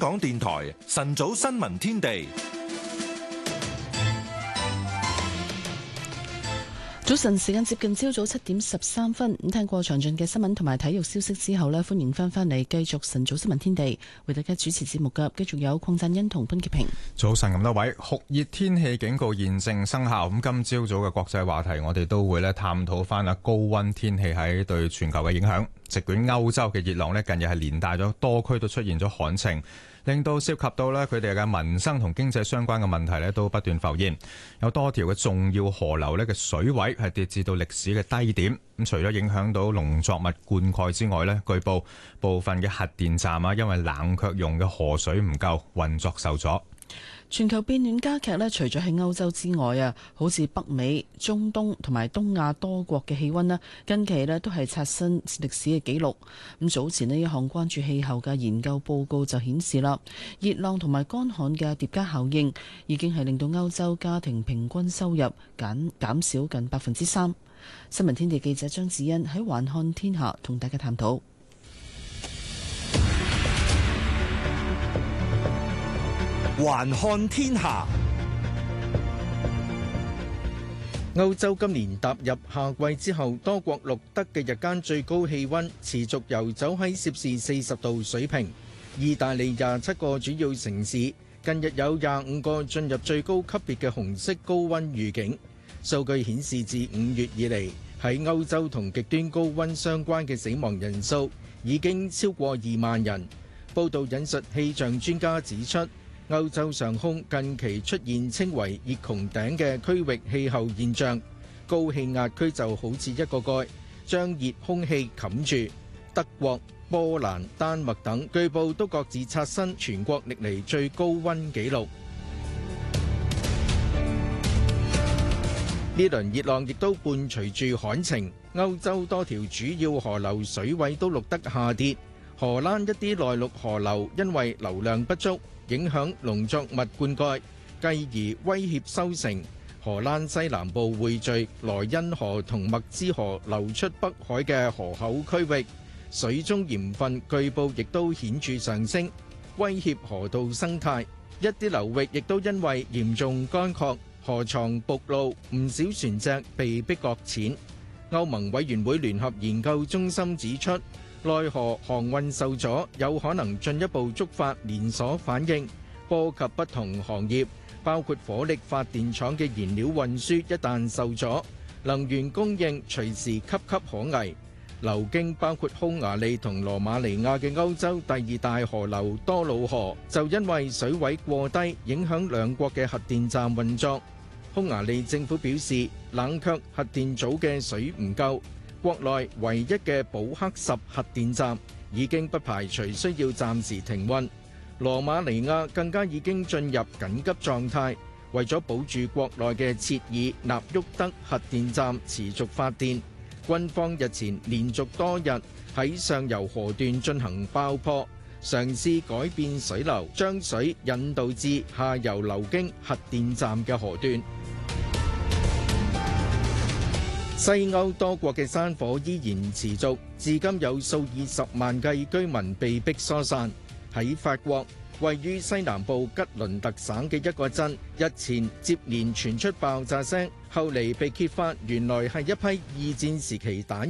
港電台晨早新聞天地。 早晨時間接近朝早7:13。咁聽過詳盡嘅新聞同埋體育消息之後呢，歡迎翻嚟繼續晨早新聞天地，為大家主持節目嘅繼續有鄺贊恩同潘潔平。 早晨咁多位，酷熱天氣警告現正生效。咁今朝早嘅國際話題，我哋都會探討翻高溫天氣喺對全球嘅影響。席捲歐洲嘅熱浪近日係連帶咗多區都出現咗旱情，令到涉及到佢哋嘅民生同經濟相關嘅問題都不斷浮現。有多條嘅重要河流嘅水位係跌至到歷史嘅低點。咁除咗影響到農作物灌溉之外，據報部分嘅核電站因為冷卻用嘅河水唔夠，運作受阻。 全球變暖加劇除咗喺歐洲之外好似北美、中東同埋東亞多國嘅氣溫近期都係刷新歷史嘅紀錄。咁早前一項關注氣候嘅研究報告就顯示啦，熱浪同埋乾旱嘅疊加效應已經係令到歐洲家庭平均收入減少近3%。新聞天地記者張子欣喺環看天下同大家探討。 環看天下。 歐洲今年踏入夏季之後，多國錄得嘅日間最高氣溫持續游走喺攝氏40度水平。意大利27個主要城市近日有25個進入最高級別嘅紅色高溫預警。數據顯示，自5月以嚟，喺歐洲同極端高溫相關嘅死亡人數已經超過2萬人。報道引述氣象專家指出，歐洲上空近期出現稱為熱穹頂嘅區域氣候現象，高氣壓區就好似一個蓋，將熱空氣冚住。德國、波蘭、丹麥等據報都各自刷新全國歷嚟最高溫紀錄。呢輪熱浪亦都伴隨住旱情，歐洲多條主要河流水位都錄得下跌。荷蘭一啲內陸河流因為流量不足，影響農作物灌溉，繼而威脅收成。荷蘭西南部匯聚萊茵河同默茲河流出北海嘅河口區域，水中鹽分據報亦都顯著上升，威脅河道生態。一啲流域亦都因為嚴重乾涸，河床暴露，唔少船隻被迫擱淺。歐盟委員會聯合研究中心指出，內河航運受阻，有可能進一步觸發連鎖反應，波及不同行業，包括火力發電廠嘅燃料運輸一旦受阻，能源供應隨時岌岌可危。流經包括匈牙利同羅馬尼亞嘅歐洲第二大河流多瑙河，就因為水位過低，影響兩國嘅核電站運作。匈牙利政府表示，冷卻核電組嘅水唔夠，國內唯一嘅保克什核電站已經不排除需要暫時停運。羅馬尼亞更加已經進入緊急狀態，為咗保住國內嘅切爾納沃德核電站持續發電。軍方日前連續多日喺上游河段進行爆破，嘗試改變水流，將水引導至下游流經核電站嘅河段。西歐多國嘅山火依然持續，至今有數以十萬計居民被迫疏散。喺法國，位於西南部吉倫特省嘅一個鎮，日前接連傳出爆炸聲，後嚟被揭發原來係一批二戰時期彈